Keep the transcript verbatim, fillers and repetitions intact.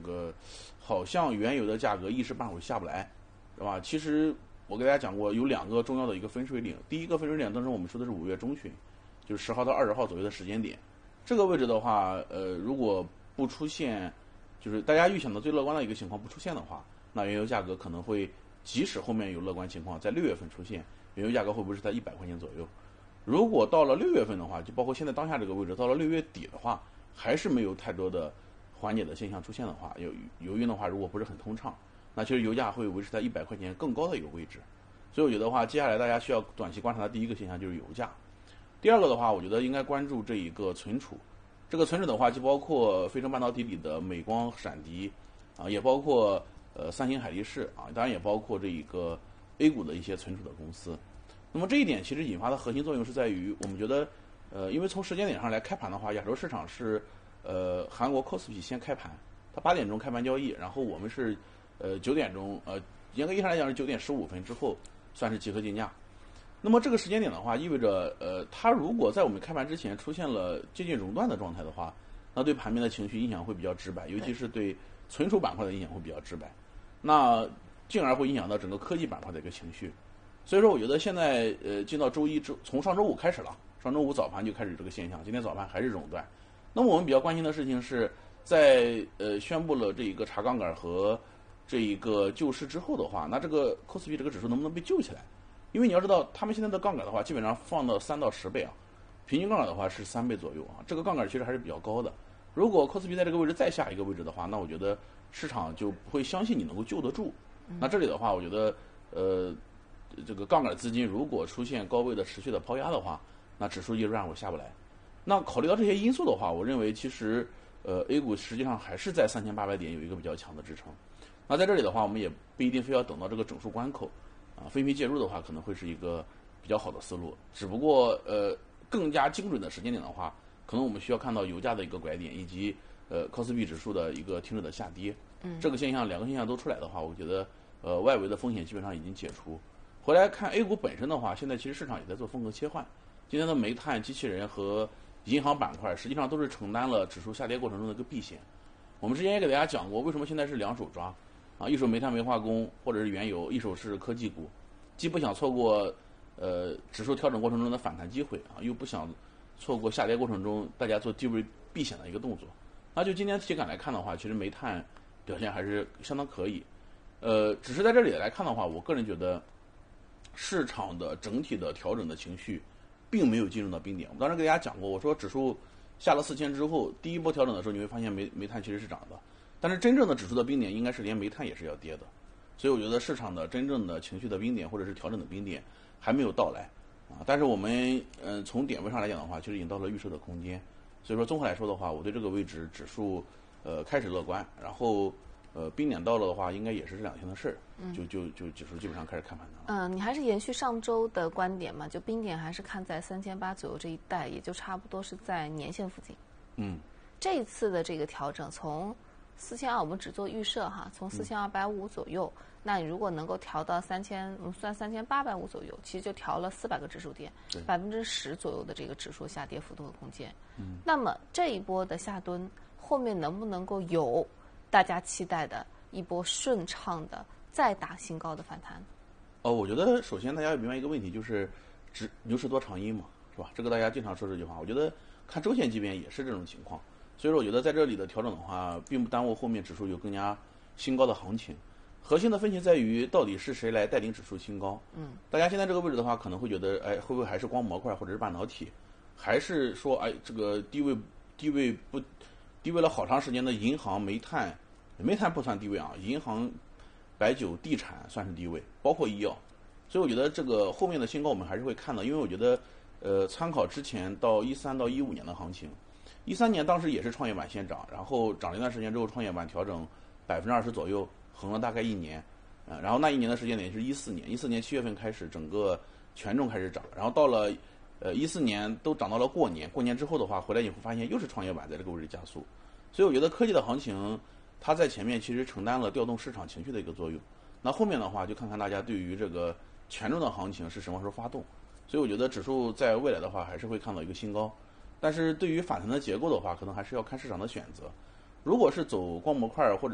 个好像原油的价格一时半会下不来，是吧？其实我给大家讲过，有两个重要的一个分水岭。第一个分水岭当时我们说的是五月中旬，就是十号到二十号左右的时间点。这个位置的话，呃，如果不出现，就是大家预想的最乐观的一个情况不出现的话，那原油价格可能会，即使后面有乐观情况，在六月份出现，原油价格会不会是在一百块钱左右？如果到了六月份的话，就包括现在当下这个位置，到了六月底的话，还是没有太多的缓解的现象出现的话，油油运的话如果不是很通畅，那其实油价会维持在一百块钱更高的一个位置。所以我觉得话，接下来大家需要短期观察的第一个现象就是油价。第二个的话，我觉得应该关注这一个存储。这个存储的话，就包括飞升半导体里的美光、闪迪，啊，也包括呃三星、海力士啊，当然也包括这一个 A 股的一些存储的公司。那么这一点其实引发的核心作用是在于，我们觉得，呃，因为从时间点上来开盘的话，亚洲市场是呃韩国 K O S P I 先开盘，它八点钟开盘交易，然后我们是呃九点钟，呃严格意义上来讲是九点十五分之后算是集合竞价。那么这个时间点的话，意味着呃，它如果在我们开盘之前出现了接近熔断的状态的话，那对盘面的情绪影响会比较直白，尤其是对存储板块的影响会比较直白，那进而会影响到整个科技板块的一个情绪。所以说，我觉得现在呃，进到周一之，从上周五开始了，上周五早盘就开始这个现象，今天早盘还是熔断。那么我们比较关心的事情是在呃宣布了这一个查杠杆和这一个救市之后的话，那这个 K O S P I 这个指数能不能被救起来？因为你要知道，他们现在的杠杆的话，基本上放到三到十倍啊，平均杠杆的话是三倍左右啊，这个杠杆其实还是比较高的。如果 K O S P I 在这个位置再下一个位置的话，那我觉得市场就不会相信你能够救得住。那这里的话，我觉得呃，这个杠杆资金如果出现高位的持续的抛压的话，那指数一软我下不来。那考虑到这些因素的话，我认为其实呃 A 股实际上还是在三千八百点有一个比较强的支撑。那在这里的话，我们也不一定非要等到这个整数关口。啊，分批介入的话，可能会是一个比较好的思路。只不过，呃，更加精准的时间点的话，可能我们需要看到油价的一个拐点，以及呃 K O S P I 指数的一个停止的下跌。嗯，这个现象，两个现象都出来的话，我觉得，呃，外围的风险基本上已经解除。回来看 A 股本身的话，现在其实市场也在做风格切换。今天的煤炭、机器人和银行板块，实际上都是承担了指数下跌过程中的一个避险。我们之前也给大家讲过，为什么现在是两手抓。啊，一手煤炭煤化工或者是原油，一手是科技股，既不想错过呃指数调整过程中的反弹机会啊，又不想错过下跌过程中大家做低位避险的一个动作。那就今天体感来看的话，其实煤炭表现还是相当可以。呃，只是在这里来看的话，我个人觉得市场的整体的调整的情绪并没有进入到冰点。我们当时给大家讲过，我说指数下了四千之后，第一波调整的时候，你会发现煤煤炭其实是涨的。但是真正的指数的冰点应该是连煤炭也是要跌的，所以我觉得市场的真正的情绪的冰点或者是调整的冰点还没有到来啊。但是我们嗯、呃、从点位上来讲的话，其实已经到了预售的空间，所以说综合来说的话，我对这个位置指数呃开始乐观，然后呃冰点到了的话，应该也是这两天的事儿，就就就指数基本上开始看盘的了。 嗯，你还是延续上周的观点嘛，就冰点还是看在三千八左右这一带，也就差不多是在年线附近。 嗯， 这一次的这个调整从四千二，我们只做预设哈，从四千二百五左右、嗯，那你如果能够调到三千，我们算三千八百五左右，其实就调了四百个指数点，百分之十左右的这个指数下跌幅度和空间。嗯，那么这一波的下蹲，后面能不能够有大家期待的一波顺畅的再打新高的反弹？ 哦，我觉得首先大家要明白一个问题，就是只牛市多长阴嘛，是吧？这个大家经常说这句话，我觉得看周线级别也是这种情况。所以说，我觉得在这里的调整的话，并不耽误后面指数有更加新高的行情。核心的分歧在于，到底是谁来带领指数新高？嗯，大家现在这个位置的话，可能会觉得，哎，会不会还是光模块或者是半导体，还是说，哎，这个低位低位不低位了好长时间的银行、煤炭，煤炭不算低位啊，银行、白酒、地产算是低位，包括医药。所以我觉得这个后面的新高我们还是会看到，因为我觉得，呃，参考之前到一三到一五年的行情。一三年当时也是创业板先涨，然后涨了一段时间之后，创业板调整百分之二十左右，横了大概一年，呃，然后那一年的时间点是一四年，一四年七月份开始，整个权重开始涨，然后到了呃一四年都涨到了过年，过年之后的话，回来你会发现又是创业板在这个位置加速，所以我觉得科技的行情它在前面其实承担了调动市场情绪的一个作用，那后面的话就看看大家对于这个权重的行情是什么时候发动，所以我觉得指数在未来的话还是会看到一个新高。但是对于反弹的结构的话，可能还是要看市场的选择。如果是走光模块或者